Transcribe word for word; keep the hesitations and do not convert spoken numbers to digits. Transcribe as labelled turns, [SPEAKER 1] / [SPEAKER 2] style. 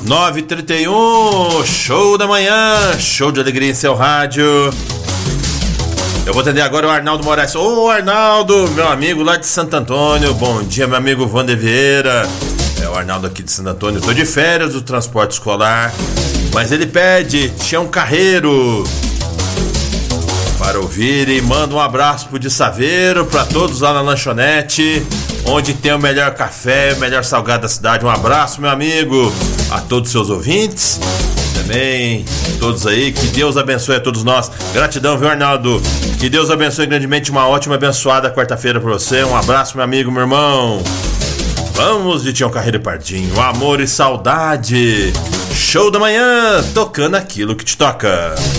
[SPEAKER 1] nove e trinta e um, show da manhã, show de alegria em seu rádio. Eu vou atender agora o Arnaldo Moraes. Ô Arnaldo, meu amigo lá de Santo Antônio. Bom dia, meu amigo Wander Vieira. É o Arnaldo aqui de Santo Antônio. Eu tô de férias do transporte escolar, mas ele pede Tião Carreiro para ouvir e manda um abraço pro de Saveiro, para todos lá na lanchonete, onde tem o melhor café, o melhor salgado da cidade. Um abraço, meu amigo, a todos os seus ouvintes, também todos aí, que Deus abençoe a todos nós. Gratidão, viu, Arnaldo? Que Deus abençoe grandemente, uma ótima, abençoada quarta-feira pra você. Um abraço, meu amigo, meu irmão. Vamos de Tião Carreiro e Pardinho, amor e saudade. Show da manhã, tocando aquilo que te toca.